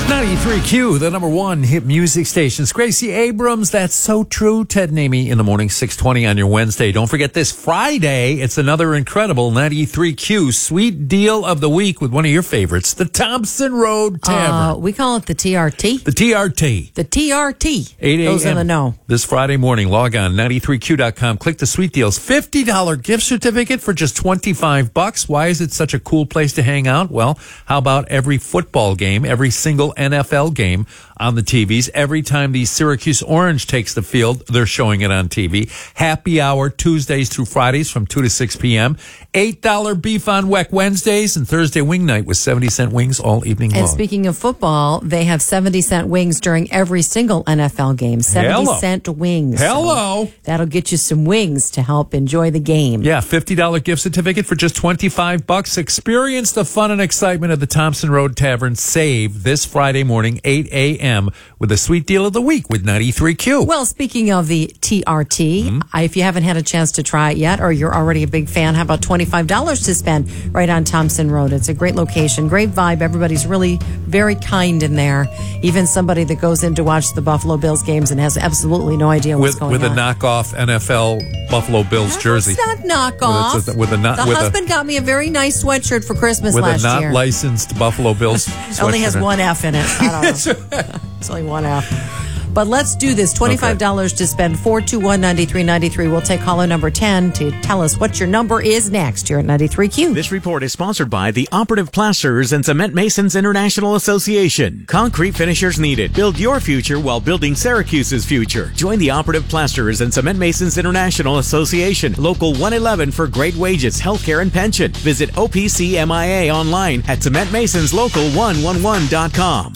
93Q, the number one hit music stations. Gracie Abrams, that's so true. Ted Namey in the morning, 6:20 on your Wednesday. Don't forget this Friday, it's another incredible 93Q sweet deal of the week with one of your favorites, the Thompson Road Tavern. We call it the TRT. The TRT. The TRT. 8 a.m. Those in the know. This Friday morning, log on 93Q.com, click the sweet deals. $50 gift certificate for just $25. Why is it such a cool place to hang out? Well, how about every football game, every single NFL game on the TVs? Every time the Syracuse Orange takes the field, they're showing it on TV. Happy hour Tuesdays through Fridays from 2 to 6 p.m. $8 beef on Weck Wednesdays, and Thursday wing night with 70-cent wings all evening long. And speaking of football, they have 70-cent wings during every single NFL game. 70-cent wings. Hello. So that'll get you some wings to help enjoy the game. Yeah, $50 gift certificate for just $25. Experience the fun and excitement of the Thompson Road Tavern. Save this Friday morning, 8 a.m. with a sweet deal of the week with 93Q. Well, speaking of the TRT, if you haven't had a chance to try it yet, or you're already a big fan, how about $25 to spend right on Thompson Road? It's a great location, great vibe. Everybody's really very kind in there. Even somebody that goes in to watch the Buffalo Bills games and has absolutely no idea what's going on. With a knockoff NFL Buffalo Bills jersey. It's not knockoff. The husband got me a very nice sweatshirt for Christmas last year. With a not licensed Buffalo Bills sweatshirt. It only has one F in it. I don't know. It's only one F. But let's do this. $25 to spend. 421-9393. We'll take caller number 10 to tell us what your number is next here at 93Q. This report is sponsored by the Operative Plasterers and Cement Masons International Association. Concrete finishers needed. Build your future while building Syracuse's future. Join the Operative Plasterers and Cement Masons International Association. Local 111 for great wages, healthcare, and pension. Visit OPCMIA online at cementmasonslocal111.com.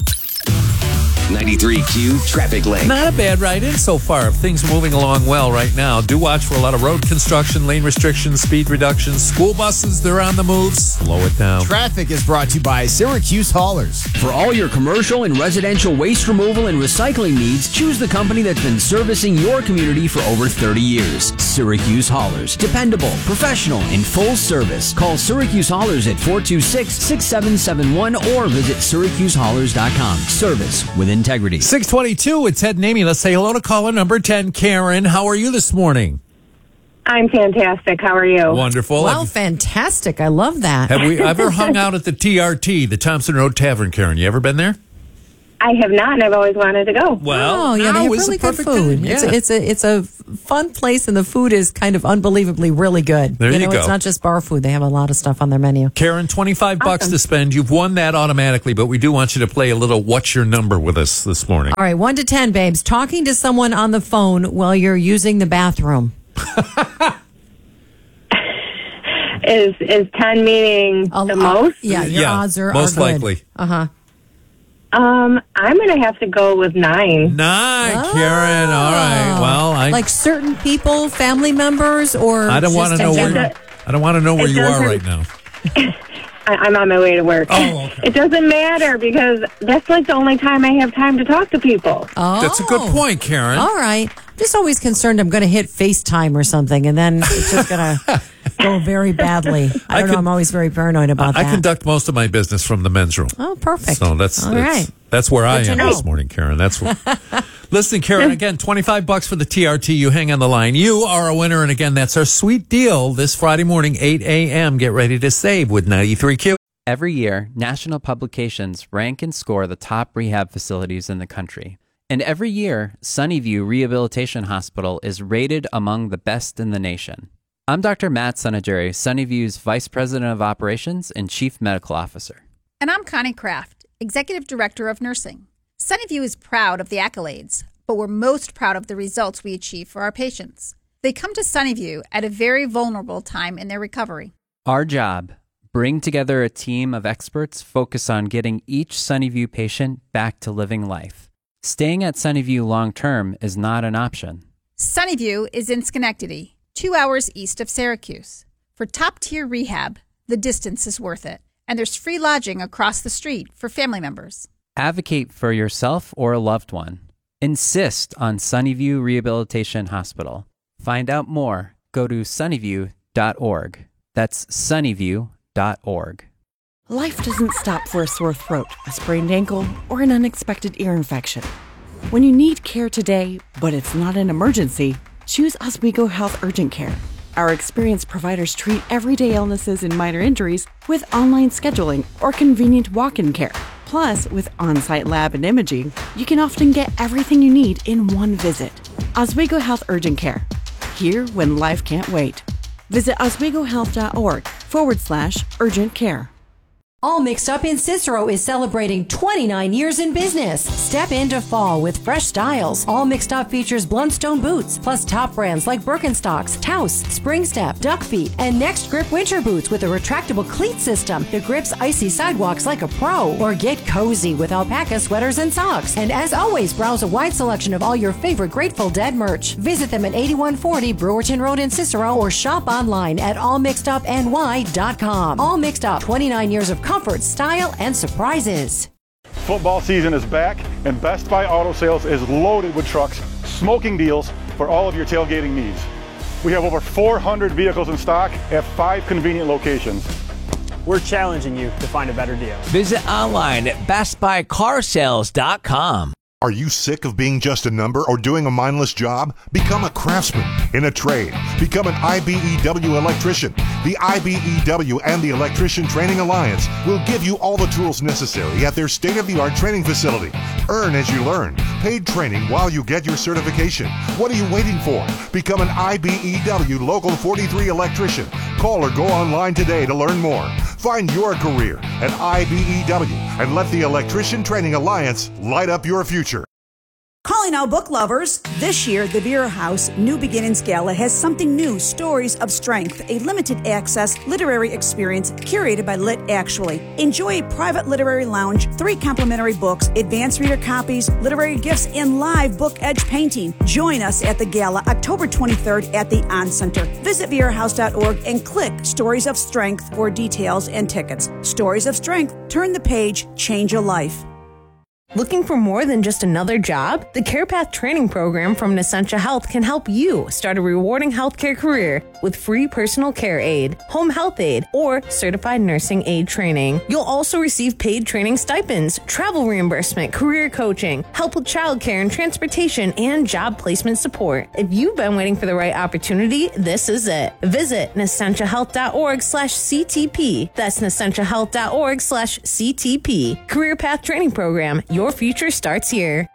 93Q Traffic Lane. Not a bad ride-in so far. Things are moving along well right now. Do watch for a lot of road construction, lane restrictions, speed reductions. School buses, they're on the move. Slow it down. Traffic is brought to you by Syracuse Haulers. For all your commercial and residential waste removal and recycling needs, choose the company that's been servicing your community for over 30 years. Syracuse Haulers. Dependable, professional, and full service. Call Syracuse Haulers at 426-6771 or visit SyracuseHaulers.com. Service with integrity. 622, it's Ted Namey. Let's say hello to caller number 10, Karen. How are you this morning? I'm fantastic. How are you? Wonderful. Well, fantastic. I love that. Have we ever hung out at the TRT, the Thompson Road Tavern, Karen? You ever been there? I have not, and I've always wanted to go. Well, they have really good food. Yeah. It's a fun place, and the food is kind of unbelievably really good. There you go. It's not just bar food. They have a lot of stuff on their menu. Karen, $25 to spend. You've won that automatically, but we do want you to play a little What's Your Number with us this morning. All right, 1 to 10, babes. Talking to someone on the phone while you're using the bathroom. Is 10 meaning the most? Yeah, your odds are most good. likely. Uh-huh. I'm going to have to go with 9. 9, Karen. All right. Well, like certain people, family members, or I don't want to know where. I don't want to know where you are right now. I'm on my way to work. Oh, okay. It doesn't matter because that's like the only time I have time to talk to people. Oh, that's a good point, Karen. All right. Just always concerned I'm going to hit FaceTime or something, and then it's just going to go very badly. I don't know. I'm always very paranoid about that. I conduct most of my business from the men's room. Oh, perfect. So that's all right. That's where I am know. this morning, Karen. That's what. Listen, Karen, again, $25 for the TRT. You hang on the line. You are a winner, and again, that's our sweet deal this Friday morning, 8 a.m. Get ready to save with 93Q. Every year, national publications rank and score the top rehab facilities in the country. And every year, Sunnyview Rehabilitation Hospital is rated among the best in the nation. I'm Dr. Matt Sunageri, Sunnyview's Vice President of Operations and Chief Medical Officer. And I'm Connie Kraft, Executive Director of Nursing. Sunnyview is proud of the accolades, but we're most proud of the results we achieve for our patients. They come to Sunnyview at a very vulnerable time in their recovery. Our job, bring together a team of experts focused on getting each Sunnyview patient back to living life. Staying at Sunnyview long-term is not an option. Sunnyview is in Schenectady, 2 hours east of Syracuse. For top-tier rehab, the distance is worth it, and there's free lodging across the street for family members. Advocate for yourself or a loved one. Insist on Sunnyview Rehabilitation Hospital. Find out more. Go to sunnyview.org. That's sunnyview.org. Life doesn't stop for a sore throat, a sprained ankle, or an unexpected ear infection. When you need care today, but it's not an emergency, choose Oswego Health Urgent Care. Our experienced providers treat everyday illnesses and minor injuries with online scheduling or convenient walk-in care. Plus, with on-site lab and imaging, you can often get everything you need in one visit. Oswego Health Urgent Care. Here when life can't wait. Visit oswegohealth.org/urgent care. All Mixed Up in Cicero is celebrating 29 years in business. Step into fall with fresh styles. All Mixed Up features Blundstone boots, plus top brands like Birkenstocks, Taos, Springstep, Duck Feet, and Next Grip winter boots with a retractable cleat system that grips icy sidewalks like a pro. Or get cozy with alpaca sweaters and socks. And as always, browse a wide selection of all your favorite Grateful Dead merch. Visit them at 8140 Brewerton Road in Cicero or shop online at allmixedupny.com. All Mixed Up, 29 years of comfort, style, and surprises. Football season is back, and Best Buy Auto Sales is loaded with trucks, smoking deals for all of your tailgating needs. We have over 400 vehicles in stock at 5 convenient locations. We're challenging you to find a better deal. Visit online at bestbuycarsales.com. Are you sick of being just a number or doing a mindless job? Become a craftsman in a trade. Become an IBEW electrician. The IBEW and the Electrician Training Alliance will give you all the tools necessary at their state-of-the-art training facility. Earn as you learn. Paid training while you get your certification. What are you waiting for? Become an IBEW Local 43 electrician. Call or go online today to learn more. Find your career at IBEW and let the Electrician Training Alliance light up your future. Calling all book lovers. This year, the Vera House New Beginnings Gala has something new, Stories of Strength, a limited access literary experience curated by Lit Actually. Enjoy a private literary lounge, 3 complimentary books, advanced reader copies, literary gifts, and live book edge painting. Join us at the gala October 23rd at the On Center. Visit verahouse.org and click Stories of Strength for details and tickets. Stories of Strength. Turn the page, change a life. Looking for more than just another job? The CarePath training program from Nessentia Health can help you start a rewarding healthcare career with free personal care aid, home health aid, or certified nursing aid training. You'll also receive paid training stipends, travel reimbursement, career coaching, help with childcare and transportation, and job placement support. If you've been waiting for the right opportunity, this is it. Visit NessentiaHealth.org/CTP. That's NessentiaHealth.org/CTP. Career Path Training Program. Your future starts here.